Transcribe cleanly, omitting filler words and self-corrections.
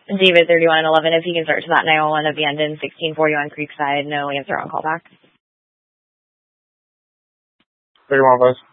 David 3111, if you can start to that 911 abandoned 1641 Creekside, no answer on callback. 3115.